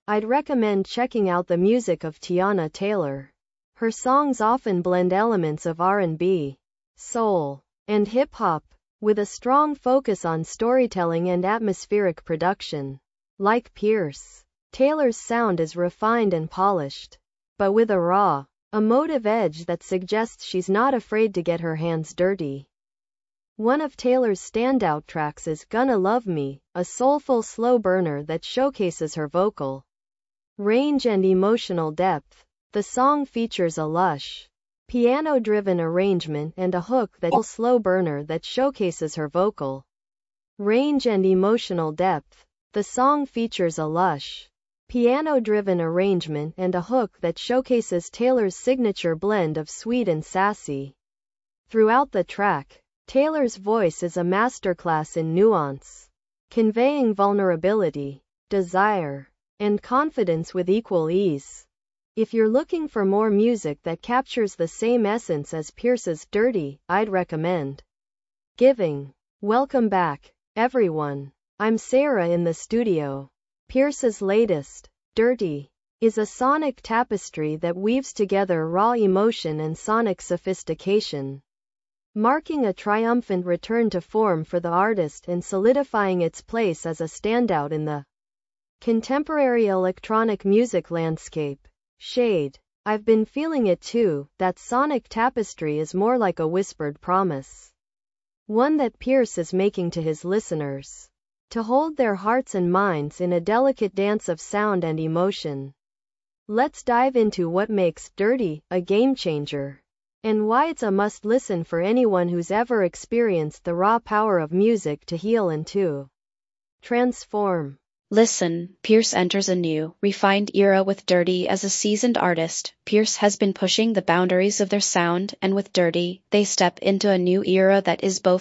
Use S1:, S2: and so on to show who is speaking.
S1: I'd recommend checking out the music of Teyana Taylor. Her songs often blend elements of R&B, soul, and hip-hop, with a strong focus on storytelling and atmospheric production. Like Pierce, Taylor's sound is refined and polished, but with a raw, emotive edge that suggests she's not afraid to get her hands dirty. One of Taylor's standout tracks is Gonna Love Me, a soulful slow burner that showcases her vocal range and emotional depth. The song features a lush, piano-driven arrangement and a hook that's a slow burner that showcases her vocal range and emotional depth. The song features a lush, piano-driven arrangement and a hook that showcases Taylor's signature blend of sweet and sassy. Throughout the track, Taylor's voice is a masterclass in nuance, conveying vulnerability, desire, and confidence with equal ease. If you're looking for more music that captures the same essence as Pierce's Dirty, I'd recommend Giving. Welcome back, everyone. I'm Sarah in the studio. Pierce's latest, Dirty, is a sonic tapestry that weaves together raw emotion and sonic sophistication, marking a triumphant return to form for the artist and solidifying its place as a standout in the contemporary electronic music landscape. Shade. I've been feeling it too. That sonic tapestry is more like a whispered promise, one that Pierce is making to his listeners, to hold their hearts and minds in a delicate dance of sound and emotion. Let's dive into what makes Dirty a game changer, and why it's a must-listen for anyone who's ever experienced the raw power of music to heal and to transform.
S2: Listen, Pierce enters a new, refined era with Dirty. As a seasoned artist, Pierce has been pushing the boundaries of their sound, and with Dirty, they step into a new era that is both